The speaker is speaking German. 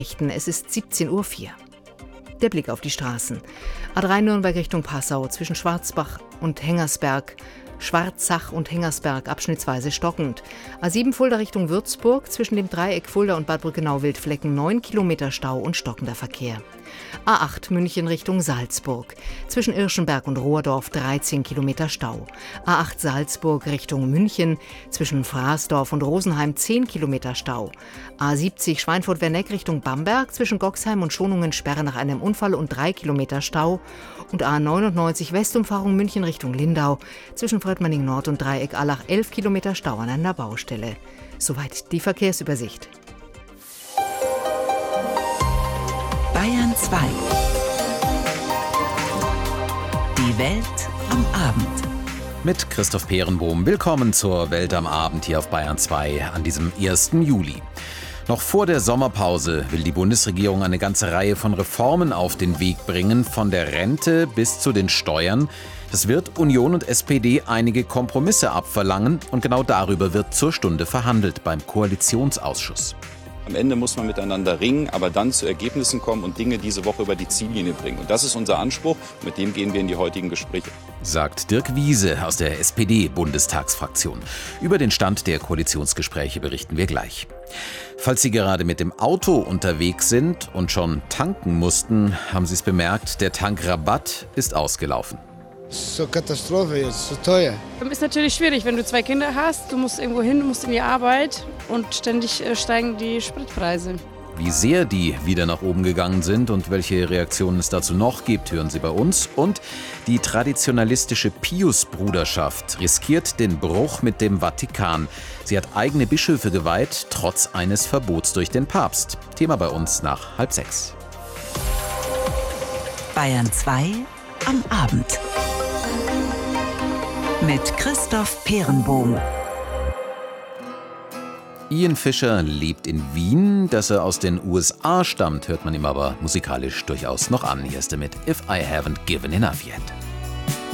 Es ist 17:04 Uhr. Der Blick auf die Straßen. A3 Nürnberg Richtung Passau zwischen Schwarzach und Hengersberg abschnittsweise stockend. A7 Fulda Richtung Würzburg zwischen dem Dreieck Fulda und Bad Brückenau-Wildflecken 9 Kilometer Stau und stockender Verkehr. A8 München Richtung Salzburg zwischen Irschenberg und Rohrdorf 13 Kilometer Stau. A8 Salzburg Richtung München zwischen Fraßdorf und Rosenheim 10 Kilometer Stau. A70 Schweinfurt-Werneck Richtung Bamberg zwischen Goxheim und Schonungen Sperre nach einem Unfall und 3 Kilometer Stau. Und A99 Westumfahrung München Richtung Lindau zwischen Fröttmanning Nord und Dreieck Allach 11 Kilometer Stau an einer Baustelle. Soweit die Verkehrsübersicht. Bayern 2. Die Welt am Abend. Mit Christoph Peerenbohm. Willkommen zur Welt am Abend hier auf Bayern 2 an diesem 1. Juli. Noch vor der Sommerpause will die Bundesregierung eine ganze Reihe von Reformen auf den Weg bringen, von der Rente bis zu den Steuern. Es wird Union und SPD einige Kompromisse abverlangen und genau darüber wird zur Stunde verhandelt beim Koalitionsausschuss. Am Ende muss man miteinander ringen, aber dann zu Ergebnissen kommen und Dinge diese Woche über die Ziellinie bringen. Und das ist unser Anspruch. Mit dem gehen wir in die heutigen Gespräche. Sagt Dirk Wiese aus der SPD-Bundestagsfraktion. Über den Stand der Koalitionsgespräche berichten wir gleich. Falls Sie gerade mit dem Auto unterwegs sind und schon tanken mussten, haben Sie es bemerkt, der Tankrabatt ist ausgelaufen. So Katastrophe jetzt, so teuer. Ist natürlich schwierig, wenn du 2 Kinder hast, du musst irgendwo hin, du musst in die Arbeit und ständig steigen die Spritpreise. Wie sehr die wieder nach oben gegangen sind und welche Reaktionen es dazu noch gibt, hören Sie bei uns. Und die traditionalistische Pius-Bruderschaft riskiert den Bruch mit dem Vatikan. Sie hat eigene Bischöfe geweiht, trotz eines Verbots durch den Papst. Thema bei uns nach 5:30. Bayern 2 am Abend. Mit Christoph Peerenbohm. Ian Fischer lebt in Wien. Dass er aus den USA stammt, hört man ihm aber musikalisch durchaus noch an. Hier ist er mit If I Haven't Given Enough Yet.